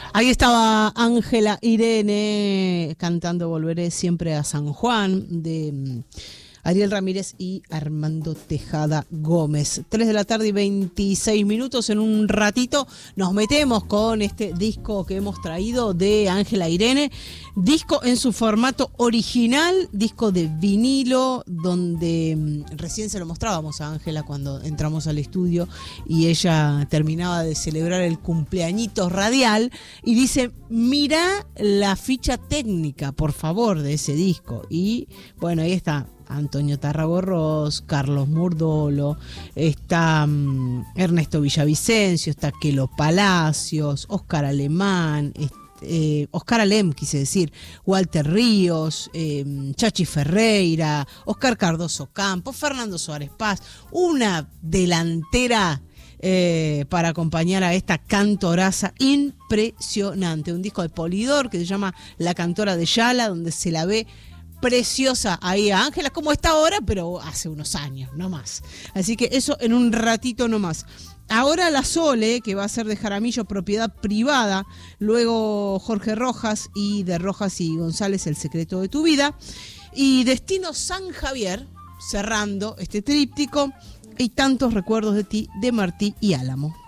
Ahí estaba Ángela Irene cantando Volveré siempre a San Juan, de Ariel Ramírez y Armando Tejada Gómez. 3:26 PM. En un ratito nos metemos con este disco que hemos traído de Ángela Irene. Disco en su formato original, disco de vinilo, donde recién se lo mostrábamos a Ángela cuando entramos al estudio y ella terminaba de celebrar el cumpleañito radial y dice, mirá la ficha técnica, por favor, de ese disco. Y bueno, ahí está Antonio Tarragorros, Carlos Murdolo, está Ernesto Villavicencio, está Quelo Palacios, Oscar Alemán, Oscar Alem, quise decir, Walter Ríos, Chachi Ferreira, Oscar Cardoso Campos, Fernando Suárez Paz, una delantera para acompañar a esta cantoraza impresionante. Un disco de Polydor que se llama La Cantora de Yala, donde se la ve preciosa ahí a Ángela, como está ahora, pero hace unos años, no más. Así que eso en un ratito nomás. Ahora la Sole, que va a ser de Jaramillo propiedad privada, luego Jorge Rojas y de Rojas y González, El secreto de tu vida, y Destino San Javier, cerrando este tríptico, y tantos recuerdos de ti, de Martí y Álamo.